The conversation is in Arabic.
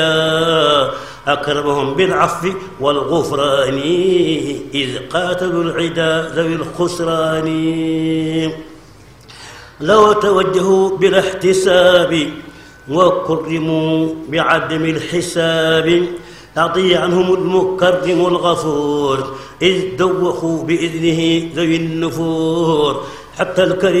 أكرمهم بالعفو والغفران إذ قاتلوا العدا ذوي الخسران. لو توجهوا بلا احتساب وكرموا بعدم الحساب أعطي عنهم المكرم الغفور إذ دوخوا بإذنه ذوي النفور حتى الكريم